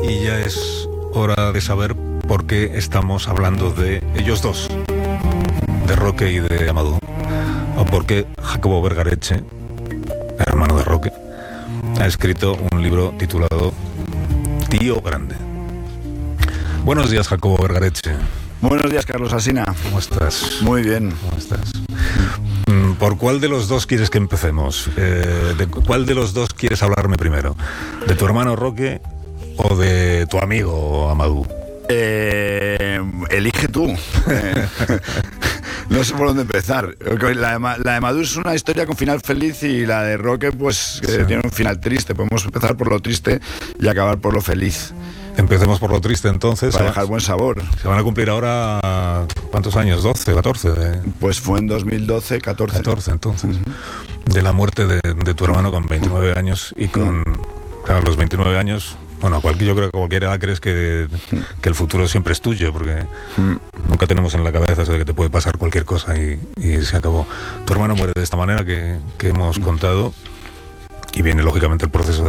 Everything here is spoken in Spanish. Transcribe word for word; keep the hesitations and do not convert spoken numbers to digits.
y ya es hora de saber por qué estamos hablando de ellos dos, de Roque y de Amadou, o por qué Jacobo Vergareche, hermano de Roque, ha escrito un libro titulado Tío Grande. Buenos días, Jacobo Vergareche. Buenos días, Carlos Alsina. ¿Cómo estás? Muy bien. ¿Cómo estás? ¿Por cuál de los dos quieres que empecemos? Eh, ¿De cuál de los dos quieres hablarme primero? ¿De tu hermano Roque o de tu amigo Amadou? Eh, elige tú. Eh, no sé por dónde empezar. La de, la de Amadou es una historia con final feliz y la de Roque, pues, que sí, tiene un final triste. Podemos empezar por lo triste y acabar por lo feliz. Empecemos por lo triste, entonces. Para dejar buen sabor. Se van a cumplir ahora, ¿cuántos años? ¿doce, catorce? De... Pues fue en dos mil doce, catorce. catorce, entonces. Uh-huh. De la muerte de, de tu hermano con veintinueve años y con... Uh-huh. Claro, los veintinueve años... Bueno, cualquier, yo creo que cualquier edad crees que, que el futuro siempre es tuyo, porque uh-huh. nunca tenemos en la cabeza eso de que te puede pasar cualquier cosa y, y se acabó. Tu hermano muere de esta manera que, que hemos uh-huh. contado. Y viene lógicamente el proceso